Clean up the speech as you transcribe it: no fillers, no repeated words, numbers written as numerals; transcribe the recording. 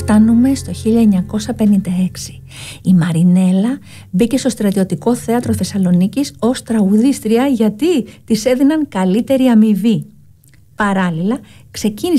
Φτάνουμε στο 1956. Η Μαρινέλα μπήκε στο Στρατιωτικό Θέατρο Θεσσαλονίκης ως τραγουδίστρια γιατί της έδιναν καλύτερη αμοιβή. Παράλληλα, ξεκίνησε